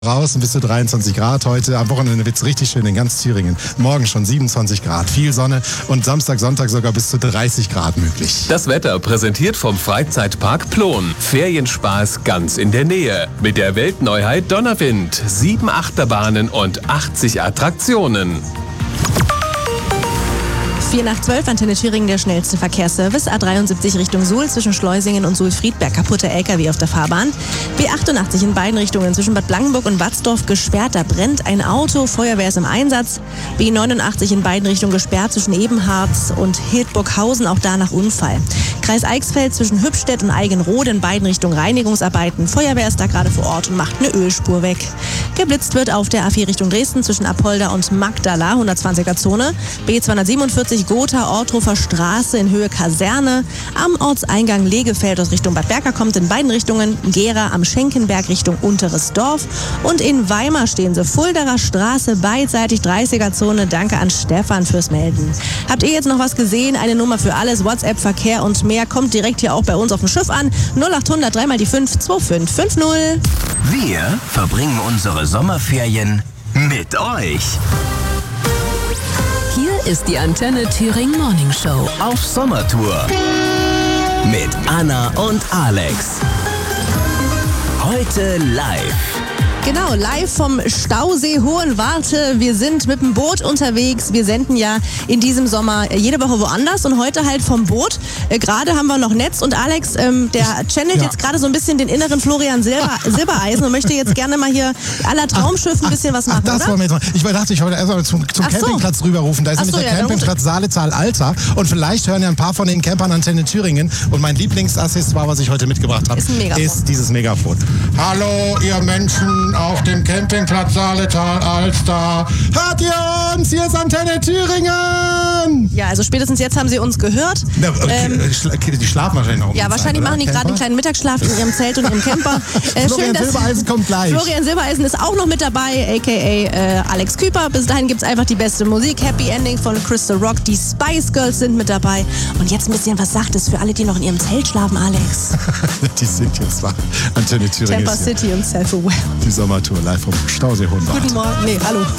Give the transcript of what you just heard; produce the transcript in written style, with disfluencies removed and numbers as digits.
Draußen bis zu 23 Grad heute. Am Wochenende wird es richtig schön in ganz Thüringen. Morgen schon 27 Grad, viel Sonne und Samstag, Sonntag sogar bis zu 30 Grad möglich. Das Wetter präsentiert vom Freizeitpark Plon. Ferienspaß ganz in der Nähe. Mit der Weltneuheit Donnerwind. 7 Achterbahnen und 80 Attraktionen. 4 nach 12, Antenne Thüringen, der schnellste Verkehrsservice. A73 Richtung Suhl zwischen Schleusingen und Suhl-Friedberg. Kaputter LKW auf der Fahrbahn. B88 in beiden Richtungen zwischen Bad Blankenburg und Watzdorf gesperrt. Da brennt ein Auto. Feuerwehr ist im Einsatz. B89 in beiden Richtungen gesperrt zwischen Ebenharz und Hildburghausen. Auch da nach Unfall. Kreis Eichsfeld zwischen Hübstedt und Eigenrode in beiden Richtungen Reinigungsarbeiten. Feuerwehr ist da gerade vor Ort und macht eine Ölspur weg. Geblitzt wird auf der A4 Richtung Dresden zwischen Apolda und Magdala, 120er Zone. B247 Gotha Orthofer Straße in Höhe Kaserne. Am Ortseingang Legefeld aus Richtung Bad Berka kommt in beiden Richtungen. Gera am Schenkenberg Richtung Unteres Dorf. Und in Weimar stehen sie. Fuldaer Straße beidseitig 30er Zone. Danke an Stefan fürs Melden. Habt ihr jetzt noch was gesehen? Eine Nummer für alles. WhatsApp, Verkehr und mehr kommt direkt hier auch bei uns auf dem Schiff an. 0800 3 mal die 5 2550. Wir verbringen unsere Sommerferien mit euch. Hier ist die Antenne Thüringen Morning Show. Auf Sommertour mit Anna und Alex. Heute live. Genau, live vom Stausee Hohenwarte. Wir sind mit dem Boot unterwegs. Wir senden ja in diesem Sommer jede Woche woanders und heute halt vom Boot. Gerade haben wir noch Netz und Alex, der channelt jetzt gerade so ein bisschen den inneren Florian Silbereisen und möchte jetzt gerne mal hier à la Traumschiff ein bisschen was machen, das oder? war mir jetzt mal. Ich dachte, ich wollte erstmal zum Campingplatz rüberrufen. Da ist nämlich der Campingplatz Saaletal-Alter und vielleicht hören ja ein paar von den Campern Antenne Thüringen. Und mein Lieblingsaccessoire, was ich heute mitgebracht habe, ist dieses Megafon. Hallo, ihr Menschen auf dem Campingplatz Saaletal-Alster. Hört ihr uns? Hier ist Antenne Thüringen! Ja, also spätestens jetzt haben sie uns gehört. Die schlafen wahrscheinlich noch. Ja, wahrscheinlich machen die gerade einen kleinen Mittagsschlaf in ihrem Zelt und ihrem Camper. Florian Silbereisen kommt gleich. Florian Silbereisen ist auch noch mit dabei, a.k.a. Alex Küper. Bis dahin gibt es einfach die beste Musik. Happy Ending von Crystal Rock. Die Spice Girls sind mit dabei. Und jetzt ein bisschen was Sachtes für alle, die noch in ihrem Zelt schlafen, Alex. Die sind jetzt wach. Antenne Thüringen. Tampa City und Self-Aware. Die Sommertour live vom Stausee Hohenwarte. Guten Morgen. Nee, hallo.